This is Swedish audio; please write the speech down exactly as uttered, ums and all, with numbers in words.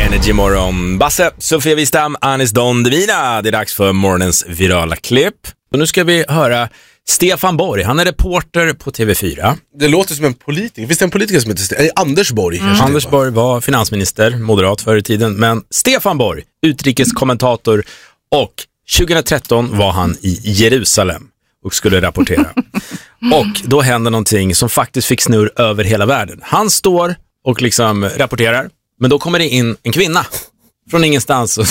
Energy Morgon. Basse, Sofia Wistam, Anis Don Divina. Det är dags för morgonens virala klipp. Och nu ska vi höra Stefan Borg. Han är reporter på T V fyra. Det låter som en politiker. Finns det en politiker som heter Ste- eh, Anders Borg? Mm. Anders Borg var finansminister, moderat förr i tiden. Men Stefan Borg, utrikeskommentator, och tjugohundratretton var han i Jerusalem och skulle rapportera. Och då hände någonting som faktiskt fick snurr över hela världen. Han står och liksom rapporterar, men då kommer det in en kvinna från ingenstans och